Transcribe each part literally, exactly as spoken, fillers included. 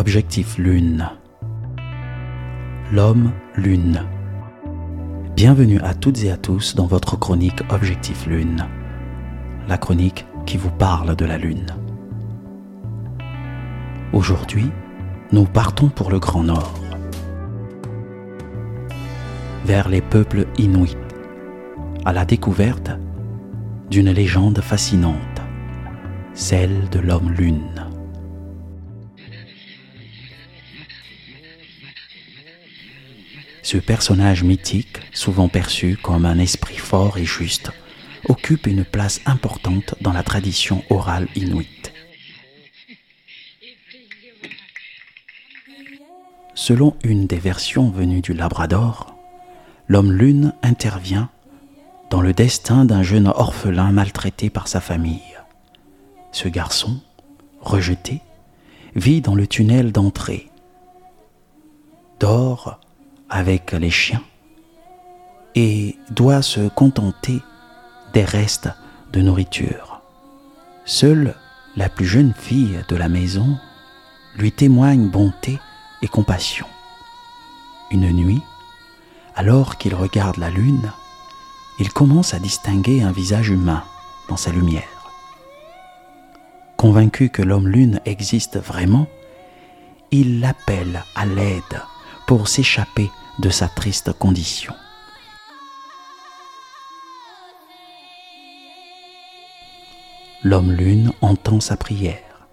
Objectif Lune. L'homme Lune. Bienvenue à toutes et à tous dans votre chronique Objectif Lune, la chronique qui vous parle de la Lune. Aujourd'hui, nous partons pour le Grand Nord, vers les peuples inuits, à la découverte d'une légende fascinante, celle de l'homme Lune. Ce personnage mythique, souvent perçu comme un esprit fort et juste, occupe une place importante dans la tradition orale inuite. Selon une des versions venues du Labrador, l'homme Lune intervient dans le destin d'un jeune orphelin maltraité par sa famille. Ce garçon, rejeté, vit dans le tunnel d'entrée, dort avec les chiens et doit se contenter des restes de nourriture. Seule la plus jeune fille de la maison lui témoigne bonté et compassion. Une nuit, alors qu'il regarde la lune, il commence à distinguer un visage humain dans sa lumière. Convaincu que l'homme lune existe vraiment, il l'appelle à l'aide pour s'échapper de sa triste condition. L'homme lune entend sa prière.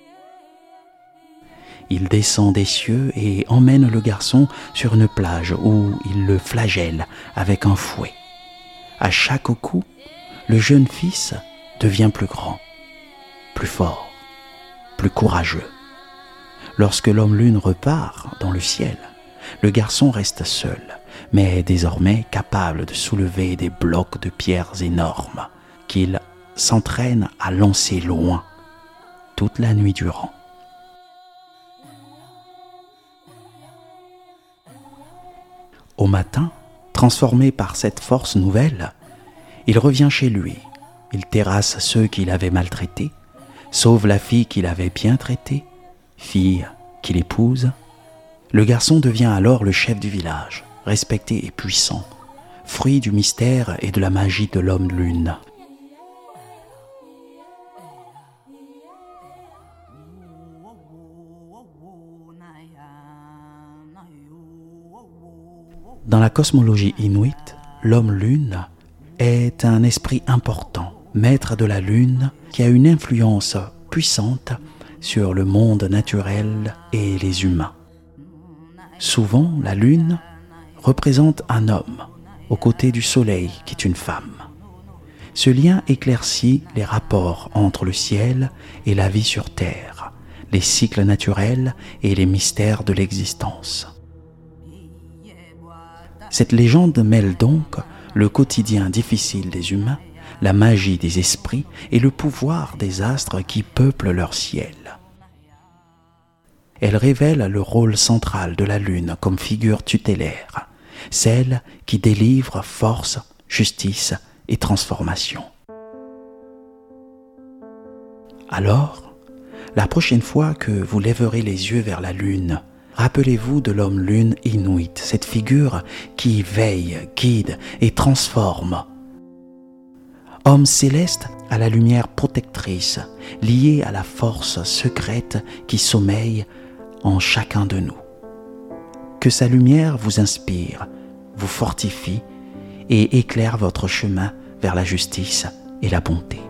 Il descend des cieux et emmène le garçon sur une plage où il le flagelle avec un fouet. À chaque coup, le jeune fils devient plus grand, plus fort, plus courageux. Lorsque l'homme lune repart dans le ciel, le garçon reste seul, mais désormais capable de soulever des blocs de pierres énormes qu'il s'entraîne à lancer loin toute la nuit durant. Au matin, transformé par cette force nouvelle, il revient chez lui. Il terrasse ceux qu'il avait maltraités, sauve la fille qu'il avait bien traitée, fille qu'il épouse. Le garçon devient alors le chef du village, respecté et puissant, fruit du mystère et de la magie de l'homme lune. Dans la cosmologie inuite, l'homme lune est un esprit important, maître de la lune, qui a une influence puissante sur le monde naturel et les humains. Souvent, la lune représente un homme aux côtés du soleil qui est une femme. Ce lien éclaircit les rapports entre le ciel et la vie sur terre, les cycles naturels et les mystères de l'existence. Cette légende mêle donc le quotidien difficile des humains, la magie des esprits et le pouvoir des astres qui peuplent leur ciel. Elle révèle le rôle central de la lune comme figure tutélaire, celle qui délivre force, justice et transformation. Alors, la prochaine fois que vous lèverez les yeux vers la lune, rappelez-vous de l'homme lune inuit, cette figure qui veille, guide et transforme. Homme céleste à la lumière protectrice, lié à la force secrète qui sommeille en chacun de nous. Que sa lumière vous inspire, vous fortifie et éclaire votre chemin vers la justice et la bonté.